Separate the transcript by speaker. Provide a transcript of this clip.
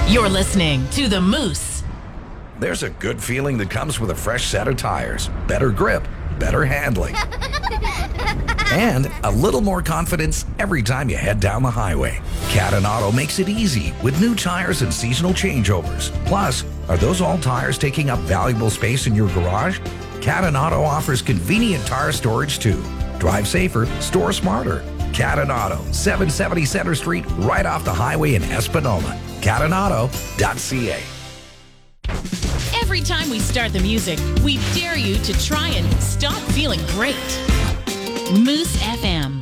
Speaker 1: You're listening to The Moose.
Speaker 2: There's a good feeling that comes with a fresh set of tires, better grip, better handling, and a little more confidence every time you head down the highway. Cadden Auto makes it easy with new tires and seasonal changeovers. Plus, are those old tires taking up valuable space in your garage? Cadden Auto offers convenient tire storage too. Drive safer, store smarter. Cadden Auto, 770 Center Street, right off the highway in Espanola. CaddenAuto.ca.
Speaker 1: Every time we start the music, we dare you to try and stop feeling great. Moose FM.